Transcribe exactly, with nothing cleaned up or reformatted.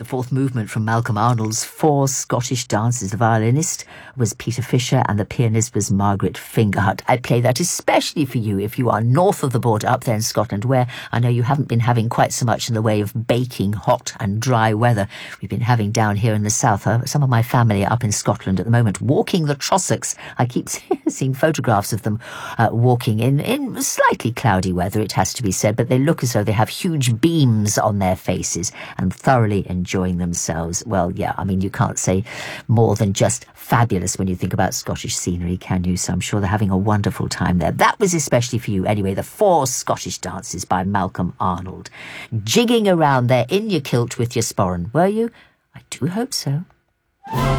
fourth movement from Malcolm Arnold's Four Scottish Dances. The violinist was Peter Fisher and the pianist was Margaret Fingerhut. I play that especially for you if you are north of the border up there in Scotland, where I know you haven't been having quite so much in the way of baking hot and dry weather we've been having down here in the south. Uh, some of my family are up in Scotland at the moment, walking the Trossachs. I keep seeing photographs of them uh, walking in, in slightly cloudy weather, it has to be said, but they look as though they have huge beams on their faces and thoroughly enjoying themselves. Well, yeah, I mean, you can't say more than just fabulous when you think about Scottish scenery, can you? So I'm sure they're having a wonderful time there. That was especially for you anyway, the Four Scottish Dances by Malcolm Arnold. Jigging around there in your kilt with your sporran, were you? I do hope so.